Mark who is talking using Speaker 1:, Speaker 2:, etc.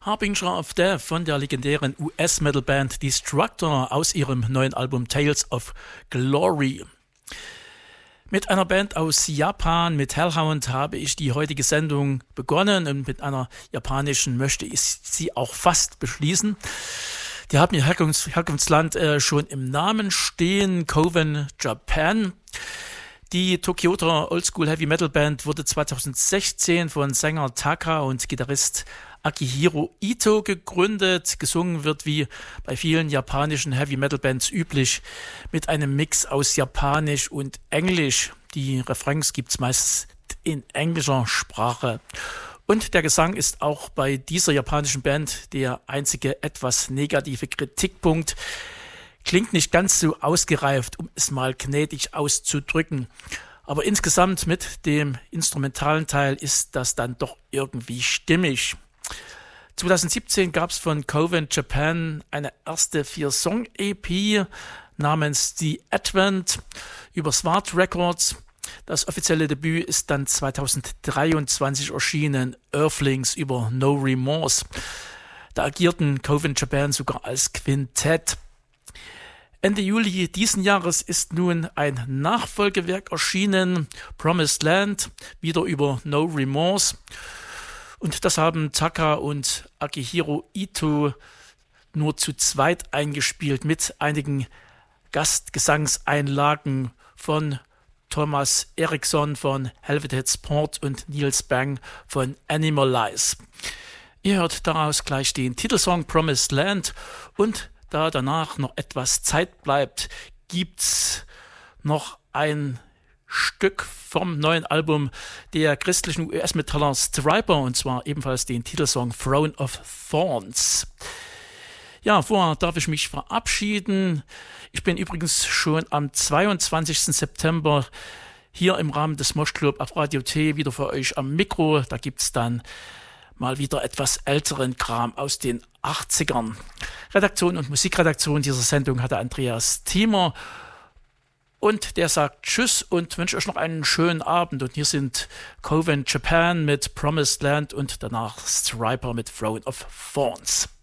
Speaker 1: Harbinger of Death von der legendären US-Metal-Band Destructor aus ihrem neuen Album Tales of Glory. Mit einer Band aus Japan, mit Hellhound, habe ich die heutige Sendung begonnen und mit einer japanischen möchte ich sie auch fast beschließen. Die haben ihr Herkunftsland schon im Namen stehen, Coven Japan. Die Tokyoter Oldschool Heavy Metal Band wurde 2016 von Sänger Taka und Gitarrist Akihiro Ito gegründet. Gesungen wird wie bei vielen japanischen Heavy Metal Bands üblich mit einem Mix aus Japanisch und Englisch. Die Refrains gibt's meist in englischer Sprache. Und der Gesang ist auch bei dieser japanischen Band der einzige etwas negative Kritikpunkt. Klingt nicht ganz so ausgereift, um es mal gnädig auszudrücken. Aber insgesamt mit dem instrumentalen Teil ist das dann doch irgendwie stimmig. 2017 gab es von Coven Japan eine erste 4-Song-EP namens The Advent über Swart Records. Das offizielle Debüt ist dann 2023 erschienen, Earthlings über No Remorse. Da agierten Coven Japan sogar als Quintett. Ende Juli diesen Jahres ist nun ein Nachfolgewerk erschienen, Promised Land, wieder über No Remorse. Und das haben Taka und Akihiro Ito nur zu zweit eingespielt mit einigen Gastgesangseinlagen von Thomas Eriksson von Helveted Sport und Niels Bang von Animalize. Ihr hört daraus gleich den Titelsong Promised Land und da danach noch etwas Zeit bleibt, gibt's noch ein Stück vom neuen Album der christlichen US-Metaller Stryper und zwar ebenfalls den Titelsong Throne of Thorns. Ja, vorher darf ich mich verabschieden. Ich bin übrigens schon am 22. September hier im Rahmen des Mosh Club auf Radio T wieder für euch am Mikro. Da gibt's dann mal wieder etwas älteren Kram aus den 80ern. Redaktion und Musikredaktion dieser Sendung hatte Andreas Thiemer. Und der sagt Tschüss und wünsche euch noch einen schönen Abend. Und hier sind Coven Japan mit Promised Land und danach Stryper mit Throne of Thorns.